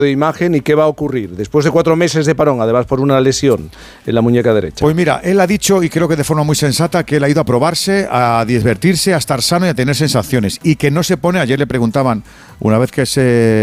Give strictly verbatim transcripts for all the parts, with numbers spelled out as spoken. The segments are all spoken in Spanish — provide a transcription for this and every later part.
de imagen y qué va a ocurrir después de cuatro meses de parón, además por una lesión en la muñeca derecha. Pues mira, él ha dicho, y creo que de forma muy sensata, que él ha ido a probarse, a divertirse, a estar sano y a tener sensaciones, y que no se pone. Ayer le preguntaban, una vez que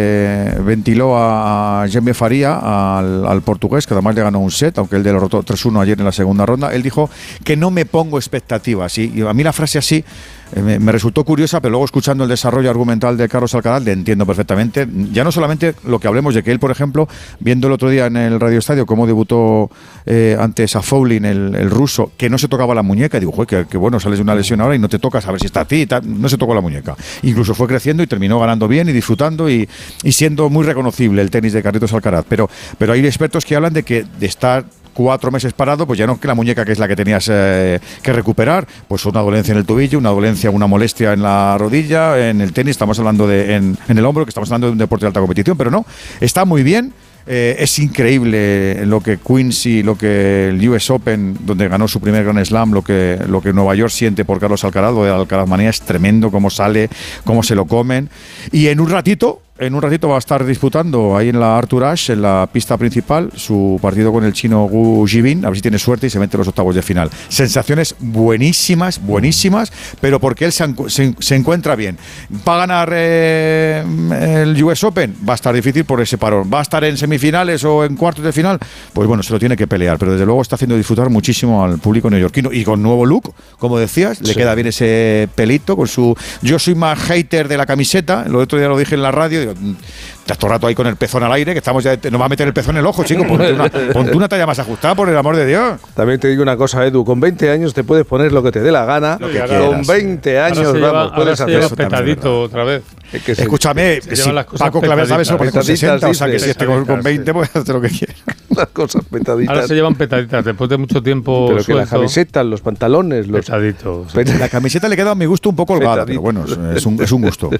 se ventiló a Jaime Faría, al, al portugués, que además le ganó un set, aunque él le derrotó tres uno ayer en la segunda ronda, él dijo que no me pongo expectativas. Y, y a mí la frase así eh, me, me resultó curiosa, pero luego escuchando el desarrollo argumental de Carlos Alcaraz le entiendo perfectamente. Ya no solamente lo que hablemos de que él, por ejemplo, viendo el otro día en el Radio Estadio cómo debutó eh, ante Safoulin, el, el ruso, que no se tocaba la muñeca, y digo, joder, que, que bueno, sales de una lesión ahora y no te tocas a ver si está a ti, tal. No se tocó la muñeca. Incluso fue creciendo y terminó ganando bien y disfrutando y, y siendo muy reconocible el tenis de Carlitos Alcaraz. Pero, pero hay expertos que hablan de que de estar cuatro meses parado, pues ya no es que la muñeca, que es la que tenías eh, que recuperar, pues una dolencia en el tobillo, una dolencia, una molestia en la rodilla. En el tenis estamos hablando de en, en el hombro, que estamos hablando de un deporte de alta competición, pero no, está muy bien. Eh, es increíble lo que Quincy, lo que el U S Open, donde ganó su primer Grand Slam, lo que, lo que Nueva York siente por Carlos Alcaraz, lo de Alcaraz manía es tremendo, cómo sale, cómo se lo comen. Y en un ratito, en un ratito va a estar disputando ahí en la Arthur Ashe, en la pista principal, su partido con el chino Gu Jibin, a ver si tiene suerte y se mete en los octavos de final. Sensaciones buenísimas, buenísimas, pero porque él se, se, se encuentra bien. ¿Va a ganar eh, el U S Open? Va a estar difícil por ese parón. ¿Va a estar en semifinales o en cuartos de final? Pues bueno, se lo tiene que pelear, pero desde luego está haciendo disfrutar muchísimo al público neoyorquino, y con nuevo look, como decías, le sí. queda bien ese pelito con su... Yo soy más hater de la camiseta, el otro día lo dije en la radio, estás todo el rato ahí con el pezón al aire, que estamos ya, nos va a meter el pezón en el ojo, chico. Ponte una, ponte una talla más ajustada, por el amor de Dios. También te digo una cosa, Edu, con veinte años te puedes poner lo que te dé la gana. Lo que con veinte años, ahora lleva, vamos, puedes ahora hacer eso. Petadito otra vez. Es que Escúchame, se, si Paco Claver sabe eso, porque con sesenta, o sea que si este con, con veinte puede hacer lo que quiera. Las cosas petaditas. Ahora se llevan petaditas, después de mucho tiempo. Pero que suelto, las camisetas, los pantalones, los petaditos. La camiseta le queda a mi gusto un poco holgada, pero bueno, es un, es un gusto.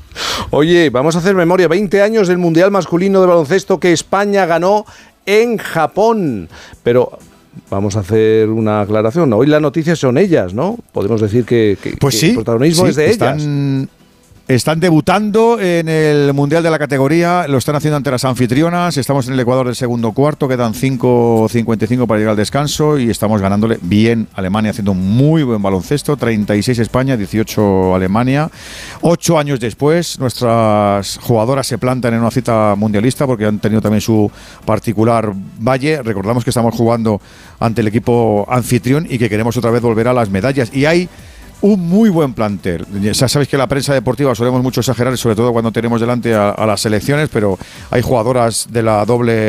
Oye, vamos a hacer memoria. veinte años del Mundial Masculino de Baloncesto que España ganó en Japón. Pero vamos a hacer una aclaración. Hoy las noticias son ellas, ¿no? Podemos decir que, que, pues que sí, el protagonismo sí, es de están... ellas. Están debutando en el Mundial de la categoría, lo están haciendo ante las anfitrionas, estamos en el Ecuador del segundo cuarto, quedan cinco cincuenta y cinco para llegar al descanso y estamos ganándole bien a Alemania, haciendo muy buen baloncesto, treinta y seis España, dieciocho Alemania. Ocho años después, nuestras jugadoras se plantan en una cita mundialista porque han tenido también su particular valle. Recordamos que estamos jugando ante el equipo anfitrión y que queremos otra vez volver a las medallas. Y hay un muy buen plantel. Ya sabéis que la prensa deportiva solemos mucho exagerar, sobre todo cuando tenemos delante a, a las selecciones, pero hay jugadoras de la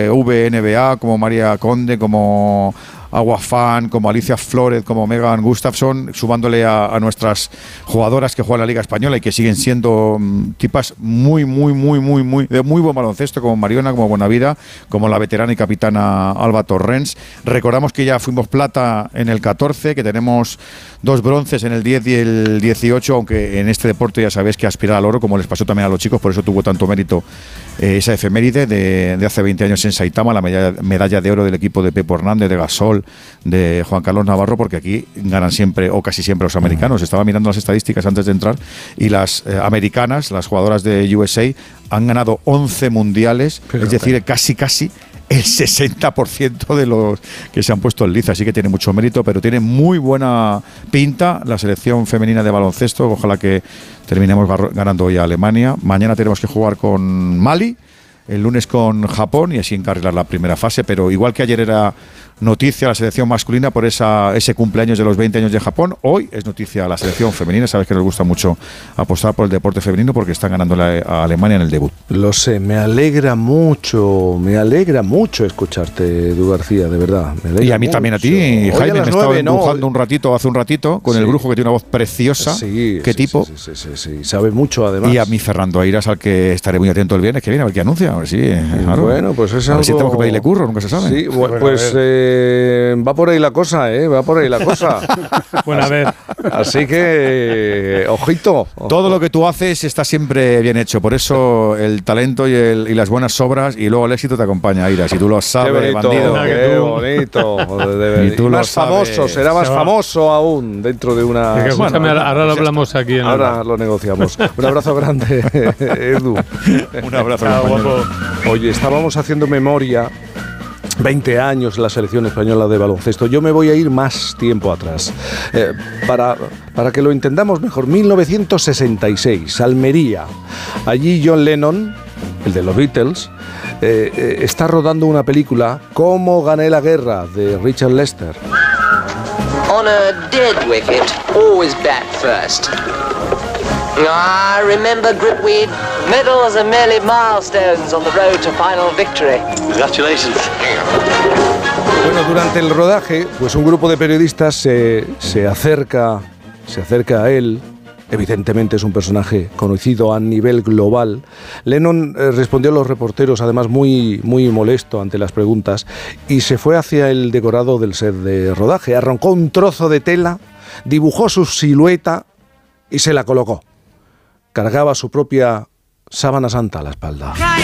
W N B A como María Conde, como Aguafán, como Alicia Flórez, como Megan Gustafsson, sumándole a, a nuestras jugadoras que juegan la Liga Española y que siguen siendo um, tipas muy, muy, muy, muy, muy de muy buen baloncesto, como Mariona, como Buenavida, como la veterana y capitana Alba Torrens. Recordamos que ya fuimos plata en el catorce, que tenemos dos bronces en el diez y el dieciocho, aunque en este deporte ya sabéis que aspirar al oro, como les pasó también a los chicos, por eso tuvo tanto mérito eh, esa efeméride de, de hace veinte años en Saitama, la medalla, medalla de oro del equipo de Pepo Hernández, de Gasol, de Juan Carlos Navarro, porque aquí ganan siempre o casi siempre los americanos. Estaba mirando las estadísticas antes de entrar y las eh, americanas, las jugadoras de U S A, han ganado once mundiales, pero es decir, pero. casi casi el sesenta por ciento de los que se han puesto en liza, así que tiene mucho mérito, pero tiene muy buena pinta la selección femenina de baloncesto. Ojalá que terminemos ganando hoy a Alemania. Mañana tenemos que jugar con Mali, el lunes con Japón y así encarrilar la primera fase, pero igual que ayer era noticia la selección masculina por esa, ese cumpleaños de los veinte años de Japón, hoy es noticia la selección femenina. Sabes que nos gusta mucho apostar por el deporte femenino porque están ganando a Alemania en el debut. Lo sé, me alegra mucho, me alegra mucho escucharte, Edu García, de verdad. Me alegra y a mí mucho. también a ti, Jaime, me estaba empujando no. un ratito, hace un ratito, con sí. el Brujo, que tiene una voz preciosa. Sí, ¿Qué sí, tipo? Sí, sí, sí, sí, sí, sabe mucho además. Y a mí Fernando Airas, al que estaré muy atento el viernes que viene, a ver qué anuncia. A ver si, claro. Bueno, pues es a algo... ver si tengo que pedirle curro, nunca se sabe. Sí, bueno, pues... Eh, eh, va por ahí la cosa, ¿eh? Va por ahí la cosa. Bueno, a ver. Así que, ojito. Todo lo que tú haces está siempre bien hecho. Por eso el talento y, el, y las buenas obras y luego el éxito te acompaña, Ira. Si tú lo sabes, qué bonito, bandido. Qué bonito. De, Y tú y lo más sabes. famoso, será más Se va. famoso aún dentro de una... Es que, escúchame, Bueno, ahora, ahora lo hablamos aquí en ahora el... lo negociamos. Un abrazo grande, Edu. Un abrazo, Chao, compañero. guapo. Oye, estábamos haciendo memoria, veinte años la selección española de baloncesto. Yo me voy a ir más tiempo atrás. Eh, para, para que lo entendamos mejor, mil novecientos sesenta y seis, Almería. Allí John Lennon, el de los Beatles, eh, eh, está rodando una película, Cómo gané la guerra, de Richard Lester. On a dead wicket, always bat first. I remember Gripweed. Medals are merely milestones on the road to final victory. Congratulations. Bueno, durante el rodaje, pues un grupo de periodistas se, se acerca, se acerca a él. Evidentemente es un personaje conocido a nivel global. Lennon eh, respondió a los reporteros, además muy, muy molesto ante las preguntas, y se fue hacia el decorado del set de rodaje. Arrancó un trozo de tela, dibujó su silueta y se la colocó. Cargaba su propia sábana santa a la espalda.